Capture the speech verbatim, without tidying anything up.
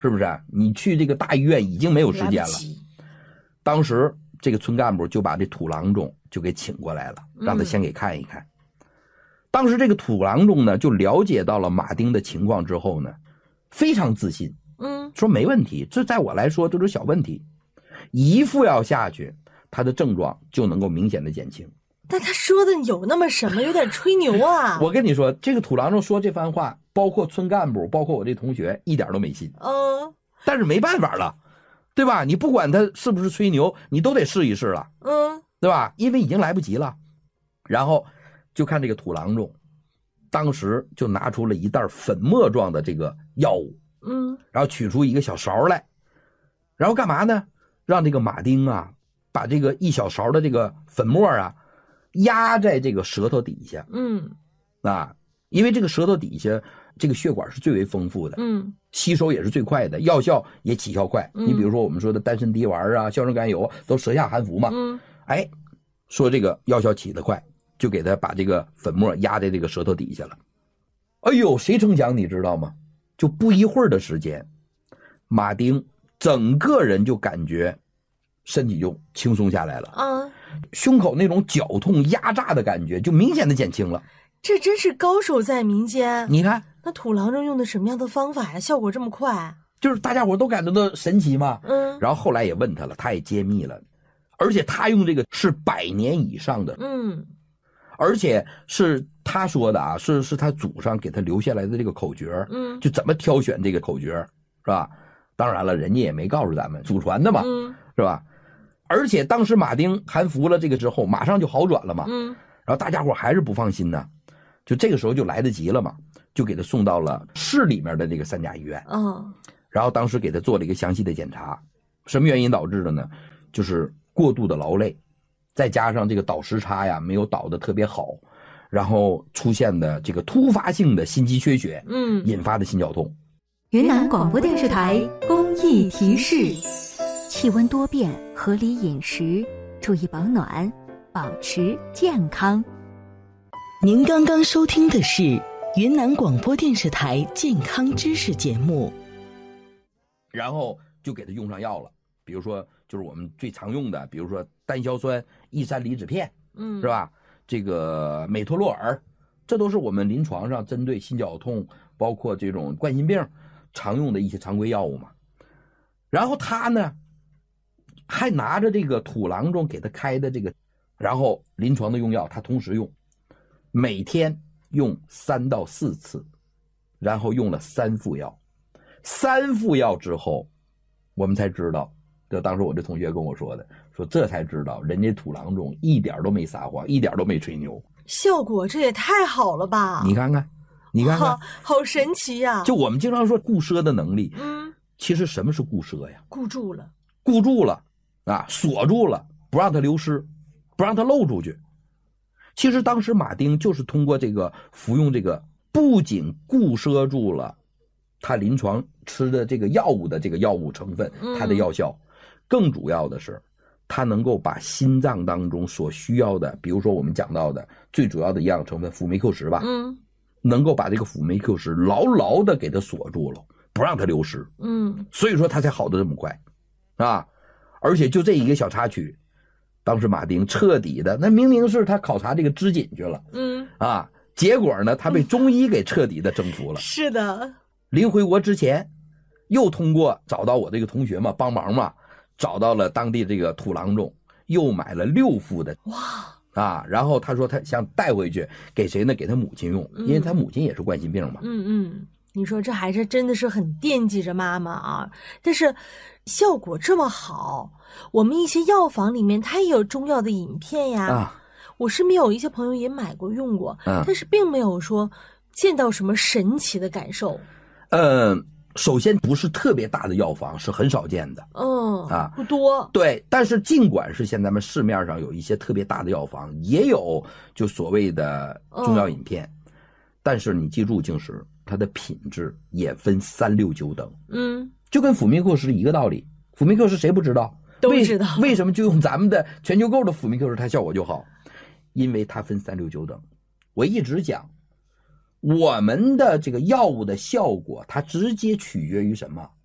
是不是？你去这个大医院已经没有时间了。当时这个村干部就把这土郎中就给请过来了，让他先给看一看。嗯、当时这个土郎中呢，就了解到了马丁的情况之后呢，非常自信，嗯，说没问题，这在我来说都是小问题，一副药下去，他的症状就能够明显的减轻。 但他说的有那么什么，有点吹牛啊！ 我跟你说，这个土郎中说这番话，包括村干部，包括我这同学，一点都没信。嗯，但是没办法了，对吧？你不管他是不是吹牛，你都得试一试了，嗯，对吧？因为已经来不及了。然后就看这个土郎中，当时就拿出了一袋粉末状的这个药物，嗯，然后取出一个小勺来，然后干嘛呢？让这个马丁啊，把这个一小勺的这个粉末啊。压在这个舌头底下，嗯，啊，因为这个舌头底下这个血管是最为丰富的，嗯，吸收也是最快的，药效也起效快。嗯、你比如说我们说的丹参滴丸啊、硝酸甘油都舌下含服嘛，嗯，哎，说这个药效起得快，就给他把这个粉末压在这个舌头底下了。哎呦，谁成想你知道吗？就不一会儿的时间，马丁整个人就感觉身体就轻松下来了啊。胸口那种绞痛压榨的感觉就明显的减轻了。 这真是高手在民间。 你看那土郎中用的什么样的方法呀？效果这么快？ 就是大家伙都感觉到神奇嘛。嗯。然后后来也问他了，他也揭秘了，而且他用这个是百年以上的，嗯，而且是他说的啊，是是他祖上给他留下来的这个口诀，嗯，就怎么挑选这个口诀，是吧？当然了，人家也没告诉咱们，祖传的嘛，嗯，是吧？而且当时马丁含服了这个之后，马上就好转了嘛。嗯，然后大家伙还是不放心呢，就这个时候就来得及了嘛，就给他送到了市里面的这个三甲医院。嗯，然后当时给他做了一个详细的检查，什么原因导致的呢？就是过度的劳累，再加上这个倒时差呀没有倒得特别好，然后出现的这个突发性的心肌缺血，嗯，引发的心绞痛。 云南广播电视台公益提示。气温多变，合理饮食，注意保暖，保持健康。 您刚刚收听的是云南广播电视台健康知识节目。 然后就给他用上药了，比如说就是我们最常用的，比如说单硝酸异山梨酯片，嗯，是吧？这个美托洛尔，这都是我们临床上针对心绞痛，包括这种冠心病常用的一些常规药物嘛。然后他呢还拿着这个土郎中给他开的这个，然后临床的用药他同时用，每天用三到四次，然后用了三副药，三副药之后，我们才知道，这当时我这同学跟我说的，说这才知道人家土郎中一点都没撒谎，一点都没吹牛， 效果这也太好了吧？ 你看看，你看看， 好, 好神奇呀、啊！ 就我们经常说固摄的能力，嗯，其实什么是固摄呀？ 固住了， 固住了。啊，锁住了，不让它流失，不让它漏出去。其实当时马丁就是通过这个服用这个，不仅固摄住了他临床吃的这个药物的这个药物成分，它的药效，更主要的是，它能够把心脏当中所需要的，比如说我们讲到的最主要的营养成分辅酶 Q 十吧，嗯，能够把这个辅酶 Q 十牢牢的给它锁住了，不让它流失，嗯，所以说它才好得这么快，啊。而且就这一个小插曲，当时马丁彻底的，那明明是他考察这个织锦去了，嗯，啊，结果呢，他被中医给彻底的征服了。 是的， 临回国之前，又通过找到我这个同学嘛，帮忙嘛，找到了当地这个土郎中，又买了六副的，哇，啊，然后他说他想带回去给谁呢？给他母亲用，因为他母亲也是冠心病嘛。 嗯嗯，你说这还是真的是很惦记着妈妈啊，但是效果这么好，我们一些药房里面它也有中药的饮片呀。啊，我身边有一些朋友也买过用过，啊，但是并没有说见到什么神奇的感受。 嗯、呃，首先不是特别大的药房是很少见的， 嗯啊，不多。 对，但是尽管是现在们市面上有一些特别大的药房，也有就所谓的中药饮片，嗯，但是你记住，静石它的品质也分三六九等，嗯，就跟辅酶 Q 十一个道理。辅酶 Q 十谁不知道？ 都知道。 为, 为什么就用咱们的全球购的辅酶 Q 十它效果就好？因为它分三六九等。我一直讲，我们的这个药物的效果，它直接取决于什么？